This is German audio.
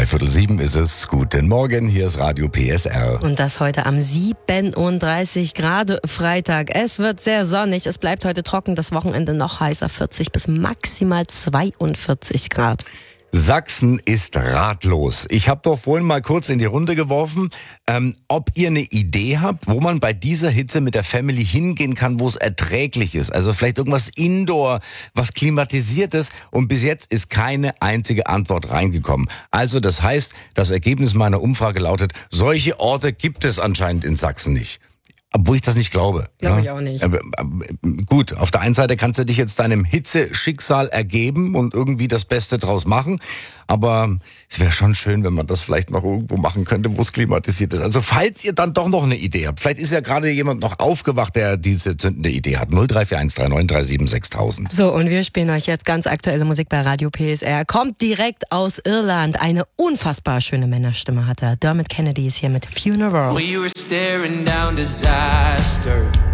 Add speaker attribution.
Speaker 1: 6:03 ist es. Guten Morgen, hier ist Radio PSR.
Speaker 2: Und das heute am 37 Grad Freitag. Es wird sehr sonnig, es bleibt heute trocken, das Wochenende noch heißer, 40 bis maximal 42 Grad.
Speaker 1: Sachsen ist ratlos. Ich habe doch vorhin mal kurz in die Runde geworfen, ob ihr eine Idee habt, wo man bei dieser Hitze mit der Family hingehen kann, wo es erträglich ist. Also vielleicht irgendwas Indoor, was klimatisiert ist. Und bis jetzt ist keine einzige Antwort reingekommen. Also das heißt, das Ergebnis meiner Umfrage lautet, solche Orte gibt es anscheinend in Sachsen nicht. Obwohl ich das nicht glaube.
Speaker 2: Glaube ich auch nicht.
Speaker 1: Gut, auf der einen Seite kannst du dich jetzt deinem Hitzeschicksal ergeben und irgendwie das Beste draus machen. Aber es wäre schon schön, wenn man das vielleicht noch irgendwo machen könnte, wo es klimatisiert ist. Also falls ihr dann doch noch eine Idee habt, vielleicht ist ja gerade jemand noch aufgewacht, der diese zündende Idee hat. 0341 3937 6000.
Speaker 2: So, und wir spielen euch jetzt ganz aktuelle Musik bei Radio PSR. Kommt direkt aus Irland. Eine unfassbar schöne Männerstimme hat er. Dermot Kennedy ist hier mit Funeral.
Speaker 3: We were staring down disaster.